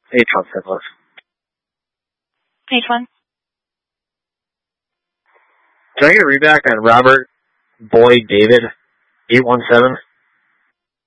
H1 St. Louis. H1. Can I get a readback on Robert Boyd David, 817?